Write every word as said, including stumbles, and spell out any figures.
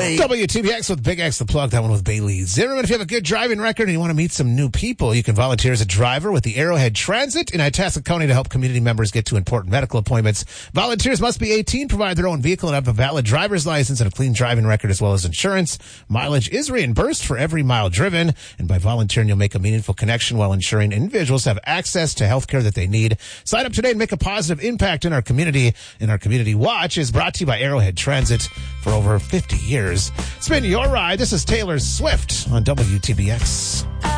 boy. W T B X with Big X, The Plug, that one with Bailey Zimmerman. If you have a good driving record and you want to meet some new people, you can volunteer as a driver with the Arrowhead Transit in Itasca County to help community members get to important medical appointments. Volunteers must be eighteen, provide their own vehicle, and have a valid driver's license and a clean driving record as well as insurance. Mileage is reimbursed for every mile driven, and by volunteering, you'll make a meaningful connection while ensuring individuals have access to health care that they need. Sign up today and make a positive impact in our community. And our Community Watch is brought to you by Arrowhead Transit for over fifty years. Spin your ride. This is Taylor Swift on W T B X.